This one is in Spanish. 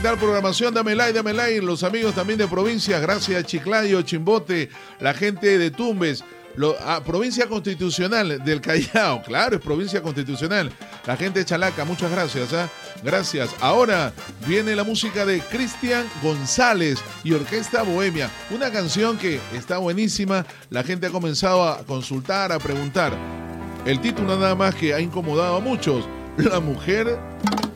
Tal programación, dame like, los amigos también de provincias, gracias Chiclayo, Chimbote, la gente de Tumbes, provincia constitucional del Callao, claro, es provincia constitucional, la gente de Chalaca, muchas gracias, gracias. Ahora viene la música de Cristian González y Orquesta Bohemia, una canción que está buenísima, la gente ha comenzado a consultar, a preguntar, el título nada más que ha incomodado a muchos, la mujer